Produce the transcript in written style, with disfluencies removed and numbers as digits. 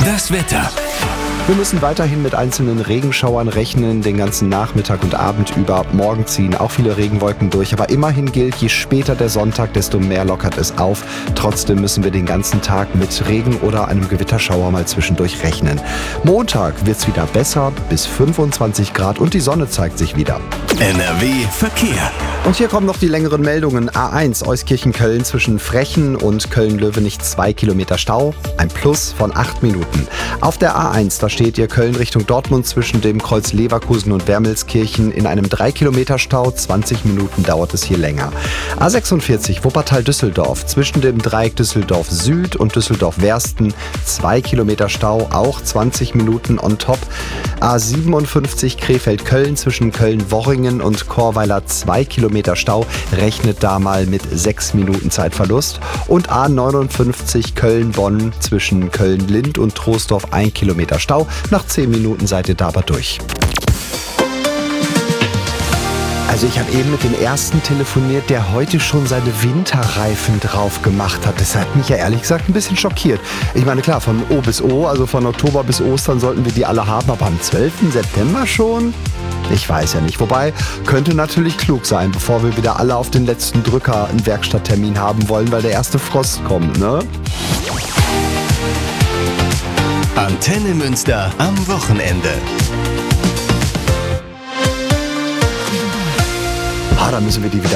Das Wetter. Wir müssen weiterhin mit einzelnen Regenschauern rechnen, den ganzen Nachmittag und Abend über. Morgen ziehen auch viele Regenwolken durch, aber immerhin gilt, je später der Sonntag, desto mehr lockert es auf. Trotzdem müssen wir den ganzen Tag mit Regen oder einem Gewitterschauer mal zwischendurch rechnen. Montag wird's wieder besser, bis 25 Grad und die Sonne zeigt sich wieder. NRW Verkehr. Und hier kommen noch die längeren Meldungen. A1 Euskirchen-Köln zwischen Frechen und Köln-Löwenich 2 Kilometer Stau, ein Plus von 8 Minuten. Auf der A1, da steht ihr Köln Richtung Dortmund zwischen dem Kreuz Leverkusen und Wermelskirchen in einem 3 Kilometer Stau, 20 Minuten dauert es hier länger. A46 Wuppertal-Düsseldorf zwischen dem Dreieck Düsseldorf Süd und Düsseldorf-Wersten 2 Kilometer Stau, auch 20 Minuten on top. A57 Krefeld-Köln zwischen Köln-Worringen und Chorweiler 2 Kilometer Stau, rechnet da mal mit 6 Minuten Zeitverlust. Und A59 Köln-Bonn zwischen Köln-Lind und Troisdorf 1 Kilometer Stau. Nach 10 Minuten seid ihr da aber durch. Also ich habe eben mit dem ersten telefoniert, der heute schon seine Winterreifen drauf gemacht hat. Das hat mich ja ehrlich gesagt ein bisschen schockiert. Ich meine, klar, von O bis O, also von Oktober bis Ostern sollten wir die alle haben, aber am 12. September schon? Ich weiß ja nicht. Wobei, könnte natürlich klug sein, bevor wir wieder alle auf den letzten Drücker einen Werkstatttermin haben wollen, weil der erste Frost kommt, ne? Antenne Münster am Wochenende. Da müssen wir die wieder